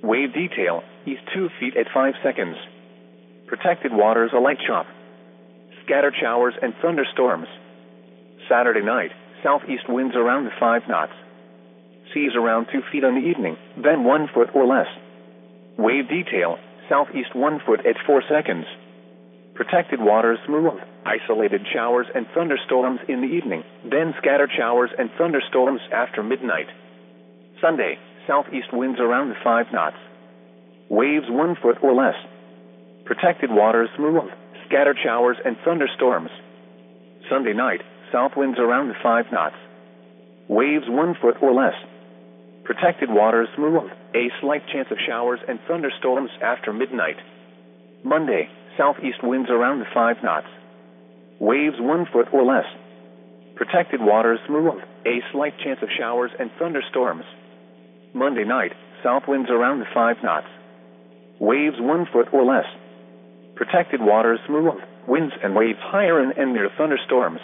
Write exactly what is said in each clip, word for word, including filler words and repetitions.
Wave detail, east two feet at five seconds. Protected waters a light chop. Scattered showers and thunderstorms. Saturday night, southeast winds around five knots. Seas around two feet on the evening, then one foot or less. Wave detail, southeast one foot at four seconds. Protected waters smooth. Isolated showers and thunderstorms in the evening, then scattered showers and thunderstorms after midnight. Sunday, southeast winds around five knots. Waves one foot or less. Protected waters smooth. Scattered showers and thunderstorms. Sunday night, south winds around five knots. Waves one foot or less. Protected waters smooth. A slight chance of showers and thunderstorms after midnight. Monday, southeast winds around five knots. Waves one foot or less. Protected waters smooth. A slight chance of showers and thunderstorms. Monday night, south winds around five knots. Waves one foot or less. Protected waters smooth. Winds and waves higher and, and near thunderstorms.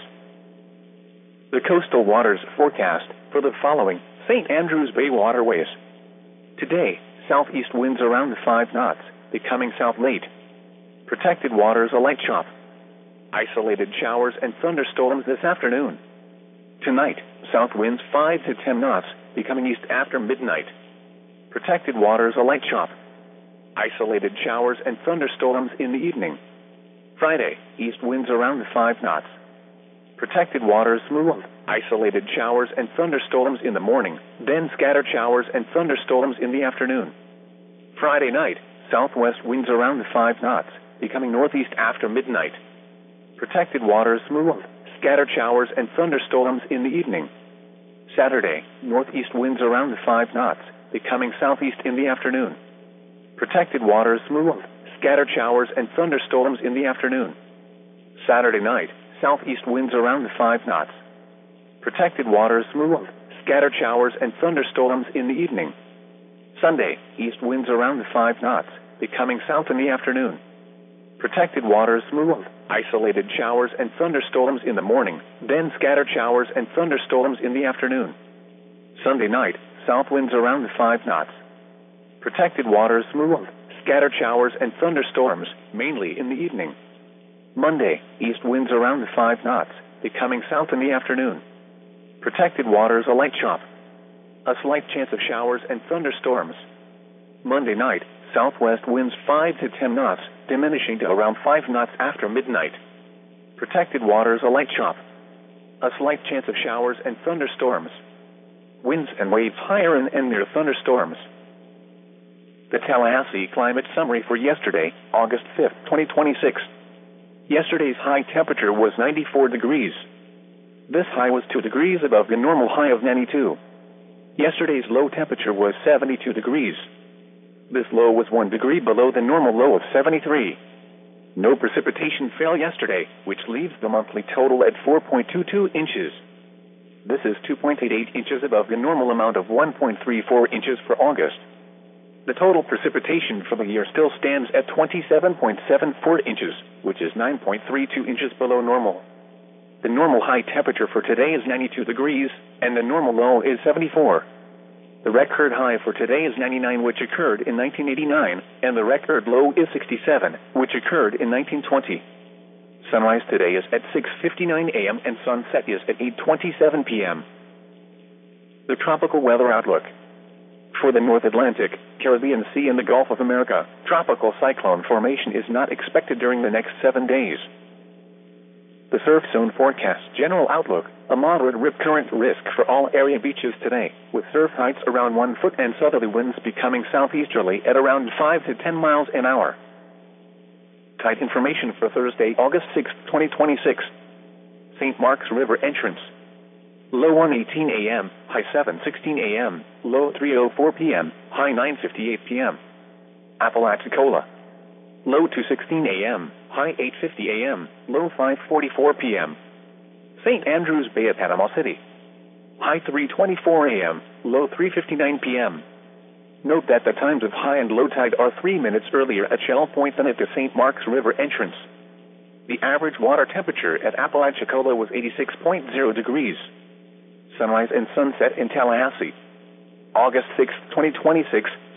The coastal waters forecast for the following Saint Andrews Bay waterways. Today, southeast winds around five knots, becoming south late. Protected waters a light chop. Isolated showers and thunderstorms this afternoon. Tonight, south winds five to ten knots, becoming east after midnight. Protected waters a light chop. Isolated showers and thunderstorms in the evening. Friday, east winds around five knots. Protected waters smooth. Isolated showers and thunderstorms in the morning, then scattered showers and thunderstorms in the afternoon. Friday night, southwest winds around five knots, becoming northeast after midnight. Protected waters smooth. Scattered showers and thunderstorms in the evening. Saturday, northeast winds around five knots, becoming southeast in the afternoon. Protected waters smooth. Scattered showers and thunderstorms in the afternoon. Saturday night, southeast winds around five knots. Protected waters smooth. Scattered showers and thunderstorms in the evening. Sunday, east winds around five knots, becoming south in the afternoon. Protected waters smooth. Isolated showers and thunderstorms in the morning, then scattered showers and thunderstorms in the afternoon. Sunday night, south winds around five knots. Protected waters smooth. Scattered showers and thunderstorms, mainly in the evening. Monday, east winds around five knots, becoming south in the afternoon. Protected waters a light chop. A slight chance of showers and thunderstorms. Monday night, southwest winds five to ten knots, diminishing to around five knots after midnight. Protected waters a light chop. A slight chance of showers and thunderstorms. Winds and waves higher and, and near thunderstorms. The Tallahassee Climate Summary for yesterday, August fifth, twenty twenty-six. Yesterday's high temperature was ninety-four degrees. This high was two degrees above the normal high of ninety-two. Yesterday's low temperature was seventy-two degrees. This low was one degree below the normal low of seventy-three. No precipitation fell yesterday, which leaves the monthly total at four point two two inches. This is two point eight eight inches above the normal amount of one point three four inches for August. The total precipitation for the year still stands at twenty-seven point seven four inches, which is nine point three two inches below normal. The normal high temperature for today is ninety-two degrees, and the normal low is seventy-four. The record high for today is ninety-nine, which occurred in nineteen eighty-nine, and the record low is sixty-seven, which occurred in nineteen twenty. Sunrise today is at six fifty-nine a m and sunset is at eight twenty-seven p m The tropical weather outlook. For the North Atlantic, Caribbean Sea and the Gulf of America, tropical cyclone formation is not expected during the next seven days. The surf zone forecast general outlook, a moderate rip current risk for all area beaches today, with surf heights around one foot and southerly winds becoming southeasterly at around five to ten miles an hour. Tide information for Thursday, August sixth, twenty twenty-six. Saint Mark's River entrance. Low one eighteen a m, high seven sixteen a m, low three oh four p m, high nine fifty-eight p m Apalachicola. Low two sixteen a m, high eight fifty a m, low five forty-four p m Saint Andrews Bay at Panama City. High three twenty-four a m, low three fifty-nine p m Note that the times of high and low tide are three minutes earlier at Shell Point than at the Saint Mark's River entrance. The average water temperature at Apalachicola was eighty-six point zero degrees. Sunrise and sunset in Tallahassee. August sixth, twenty twenty-six,